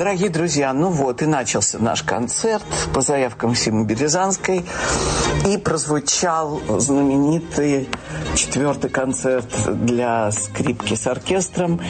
Дорогие друзья, ну вот и начался наш концерт по заявкам Симы Березанской. И прозвучал знаменитый 4-й концерт для скрипки с оркестром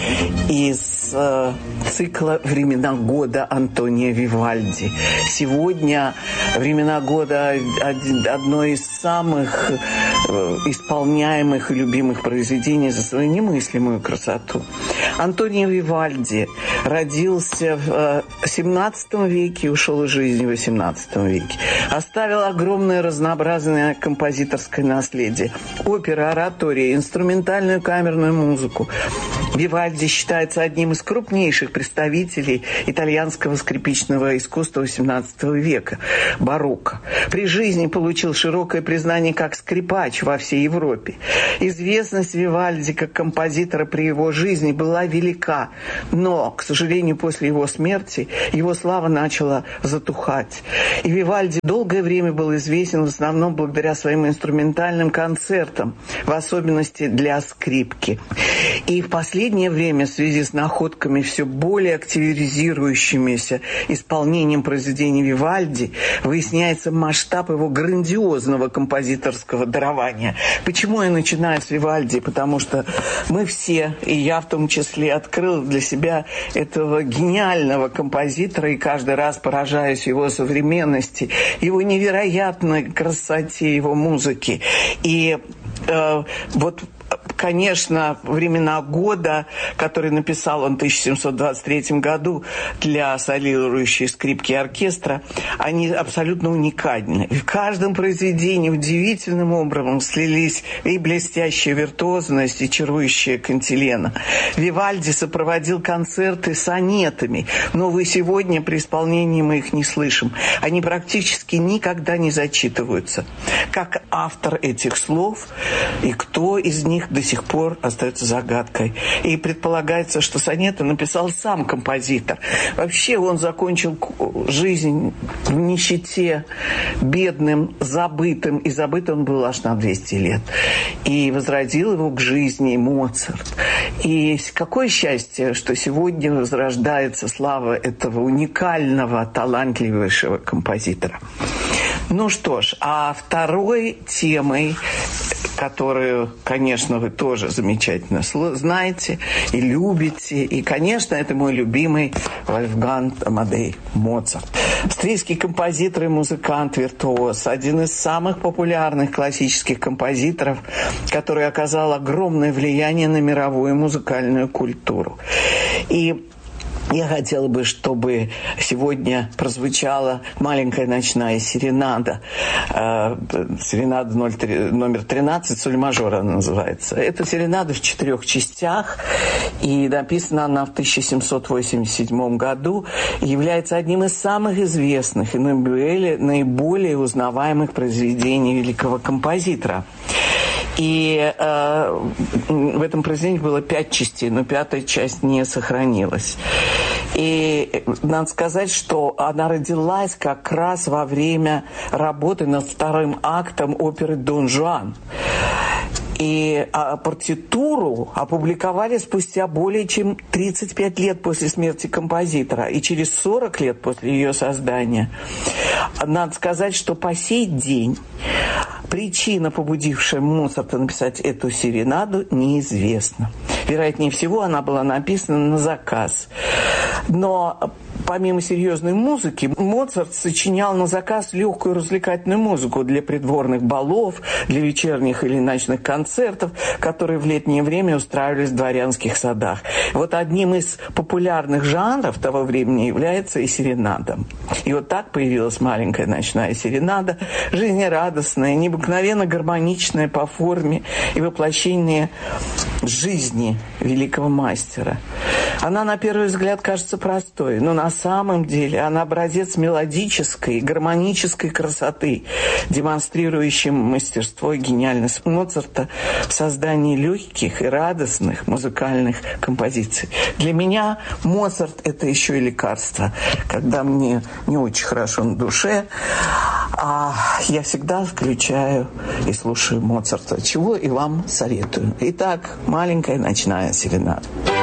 из цикла «Времена года» Антонио Вивальди. Сегодня «Времена года» одно из самых исполняемых и любимых произведений за свою немыслимую красоту. Антонио Вивальди родился в 17 веке и ушел из жизни в 18 веке. Оставил огромное разнообразное композиторское наследие. Опера, оратория, инструментальную камерную музыку. Вивальди считается одним из крупнейших представителей итальянского скрипичного искусства XVIII века – барокко. При жизни получил широкое признание как скрипач во всей Европе. Известность Вивальди как композитора при его жизни была велика, но, к сожалению, после его смерти его слава начала затухать. И Вивальди долгое время был известен в основном благодаря своим инструментальным концертам, в особенности для скрипки. И в последнее время в связи с находками все более активизирующимися исполнением произведений Вивальди выясняется масштаб его грандиозного композиторского дарования. Почему я начинаю с Вивальди? Потому что мы все, и я в том числе, открыл для себя этого гениального композитора и каждый раз поражаюсь его современности, его невероятной красоте, его музыки. И вот... Конечно, «Времена года», которые написал он в 1723 году для солирующей скрипки и оркестра, они абсолютно уникальны. В каждом произведении удивительным образом слились и блестящая виртуозность, и чарующая кантилена. Вивальди сопроводил концерты сонетами, но вы сегодня при исполнении мы их не слышим. Они практически никогда не зачитываются. Как автор этих слов и кто из них до сих пор остается загадкой. И предполагается, что сонеты написал сам композитор. Вообще он закончил жизнь в нищете, бедным, забытым. И забыт он был аж на 200 лет. И возродил его к жизни Моцарт. И какое счастье, что сегодня возрождается слава этого уникального, талантливейшего композитора. Ну что ж, а второй темой, которую, конечно, вы тоже замечательно знаете и любите, и, конечно, это мой любимый Вольфганг Амадей Моцарт. Австрийский композитор и музыкант-виртуоз, один из самых популярных классических композиторов, который оказал огромное влияние на мировую музыкальную культуру. И я хотела бы, чтобы сегодня прозвучала маленькая ночная серенада. Серенада номер 13, соль мажор она называется. Это серенада в 4 частях, и написана она в 1787 году, и является одним из самых известных и наиболее узнаваемых произведений великого композитора. И в этом произведении было 5 частей, но 5-я часть не сохранилась. И надо сказать, что она родилась как раз во время работы над 2-м актом оперы «Дон Жуан». И партитуру опубликовали спустя более чем 35 лет после смерти композитора и через 40 лет после ее создания. Надо сказать, что по сей день причина, побудившая Моцарта написать эту серенаду, неизвестна. Вероятнее всего, она была написана на заказ. Но помимо серьезной музыки, Моцарт сочинял на заказ легкую развлекательную музыку для придворных балов, для вечерних или ночных концертов, которые в летнее время устраивались в дворянских садах. Вот одним из популярных жанров того времени является и серенада. И вот так появилась маленькая ночная серенада, жизнерадостная, необыкновенно гармоничная по форме и воплощение жизни великого мастера. Она, на первый взгляд, кажется простой, но на самом деле она образец мелодической, гармонической красоты, демонстрирующим мастерство и гениальность Моцарта в создании легких и радостных музыкальных композиций. Для меня Моцарт – это еще и лекарство. Когда мне не очень хорошо на душе, я всегда включаю и слушаю Моцарта, чего и вам советую. Итак, маленькая ночная серенада.